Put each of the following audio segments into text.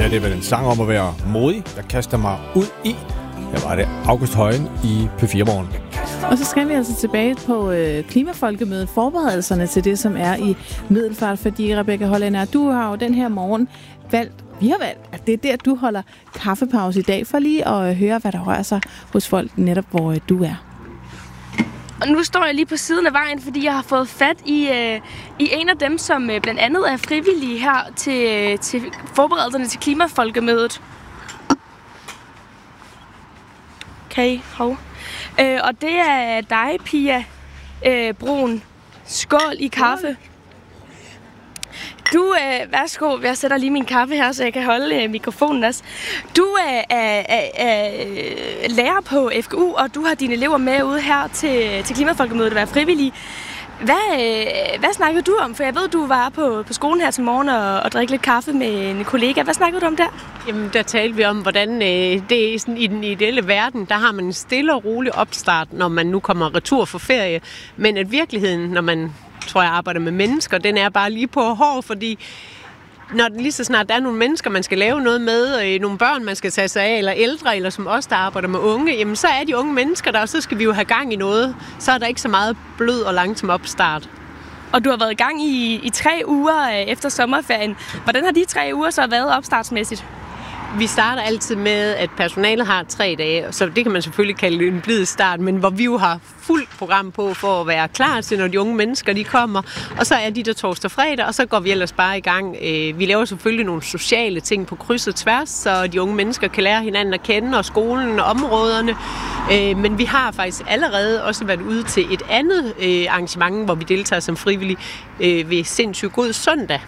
Ja, det er vel en sang om at være modig. Jeg kaster mig ud i. Her var det August Højen i P4 Morgen. Og så skal vi altså tilbage på klimafolkemødet, forberedelserne til det, som er i Middelfart, fordi Rebecca Hollænder, du har jo den her morgen vi har valgt, at det er der, du holder kaffepause i dag, for lige at høre, hvad der rører sig hos folk, netop hvor du er. Og nu står jeg lige på siden af vejen, fordi jeg har fået fat i en af dem, som blandt andet er frivillige her til forberedelserne til klimafolkemødet. Okay, hov. Og det er dig, Pia Brun. Skål i kaffe. Du, værsgo, jeg sætter lige min kaffe her, så jeg kan holde mikrofonen også. Du er lærer på FGU, og du har dine elever med ude her til klimafolkemødet at være frivillige. Hvad snakkede du om? For jeg ved, du var på skolen her til morgen og drikke lidt kaffe med en kollega. Hvad snakkede du om der? Jamen, der talte vi om, hvordan det er sådan, i den ideelle verden, der har man en stille og rolig opstart, når man nu kommer retur for ferie. Men at virkeligheden, når man tror jeg arbejder med mennesker, den er bare lige på hår, fordi når lige så snart der er nogle mennesker, man skal lave noget med, nogle børn, man skal tage sig af, eller ældre, eller som os, der arbejder med unge, jamen så er de unge mennesker der, og så skal vi jo have gang i noget. Så er der ikke så meget blød og langsom opstart. Og du har været i gang i 3 uger efter sommerferien. Hvordan har de 3 uger så været opstartsmæssigt? Vi starter altid med, at personalet har 3 dage, så det kan man selvfølgelig kalde en blid start, men hvor vi jo har fuldt program på for at være klar til, når de unge mennesker de kommer. Og så er de der torsdag og fredag, og så går vi ellers bare i gang. Vi laver selvfølgelig nogle sociale ting på kryds og tværs, så de unge mennesker kan lære hinanden at kende, og skolen og områderne. Men vi har faktisk allerede også været ude til et andet arrangement, hvor vi deltager som frivillige ved Sindssygt God Søndag.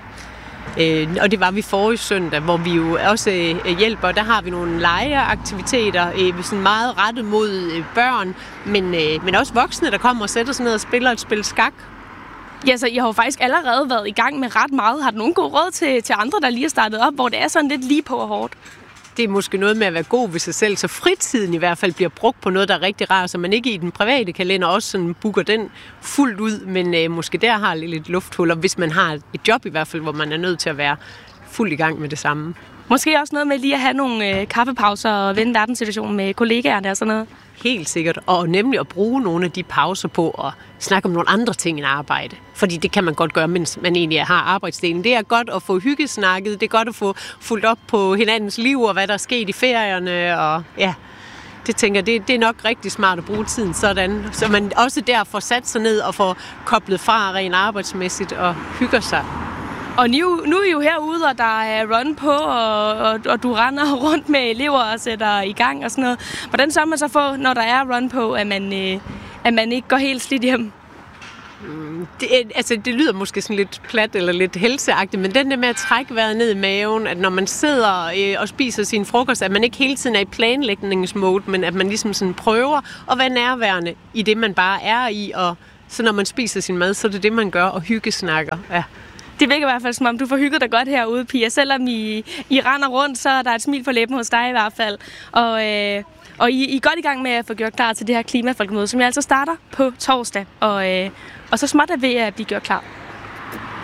Og det var vi forrige søndag, hvor vi jo også hjælper. Der har vi nogle legeaktiviteter, sådan meget rettet mod børn, men også voksne, der kommer og sætter sig ned og spiller et spil skak. Ja, så I har jo faktisk allerede været i gang med ret meget. Har du nogen god råd til andre, der lige er startet op, hvor det er sådan lidt lige på og hårdt? Det er måske noget med at være god ved sig selv, så fritiden i hvert fald bliver brugt på noget, der er rigtig rart, så man ikke i den private kalender også sådan booker den fuldt ud, men måske der har lidt lufthuller, hvis man har et job i hvert fald, hvor man er nødt til at være fuld i gang med det samme. Måske også noget med lige at have nogle kaffepauser og vende verdenssituationen med kollegaerne og sådan noget. Helt sikkert, og nemlig at bruge nogle af de pauser på at snakke om nogle andre ting end arbejde. Fordi det kan man godt gøre, mens man egentlig har arbejdsdelen. Det er godt at få hyggesnakket, det er godt at få fulgt op på hinandens liv og hvad der er sket i ferierne. Og ja, det tænker jeg, det er nok rigtig smart at bruge tiden sådan. Så man også der får sat sig ned og får koblet fra rent arbejdsmæssigt og hygger sig. Og nu er I jo herude, og der er run på, og du render rundt med elever og sætter i gang og sådan noget. Hvordan sørger man så for, når der er run på, at man ikke går helt slidt hjem? Det lyder måske sådan lidt plat eller lidt helseagtigt, men den der med at trække vejret ned i maven, at når man sidder og spiser sin frokost, at man ikke hele tiden er i planlægningsmode, men at man ligesom sådan prøver at være nærværende i det, man bare er i, og så når man spiser sin mad, så er det det, man gør, og hyggesnakker. Ja. Det virker i hvert fald, som om du får hygget dig godt herude, Pia. Selvom I render rundt, så er der et smil på læben hos dig i hvert fald. Og I er godt i gang med at få gjort klar til det her klimafolkemøde, som jeg altså starter på torsdag. Og så småt er ved at blive gjort klar.